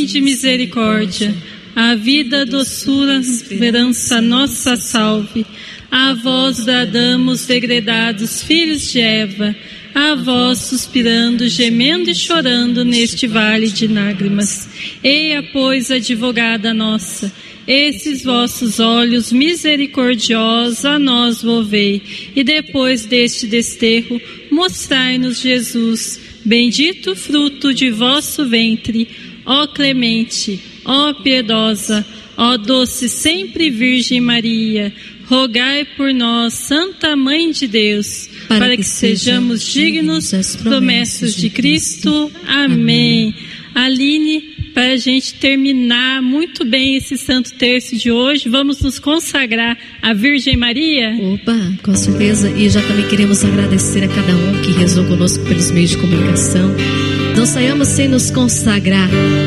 tende misericórdia. A vida, doçura, esperança nossa salve. A vós bradamos, degredados filhos de Eva. A vós suspirando, gemendo e chorando neste vale de lágrimas. Eia, pois, advogada nossa, esses vossos olhos misericordiosos a nós volvei, e depois deste desterro mostrai-nos Jesus, bendito o fruto de vosso ventre, ó clemente, ó piedosa, ó doce sempre Virgem Maria, rogai por nós, Santa Mãe de Deus, para que sejamos dignos das promessas de Cristo. Amém. Aline, para a gente terminar muito bem esse Santo Terço de hoje, vamos nos consagrar à Virgem Maria? Opa, com certeza. E já também queremos agradecer a cada um que rezou conosco pelos meios de comunicação. Não saiamos sem nos consagrar